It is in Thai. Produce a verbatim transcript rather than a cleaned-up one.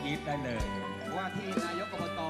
กรี๊ดได้เลยว่าที่นายกอบต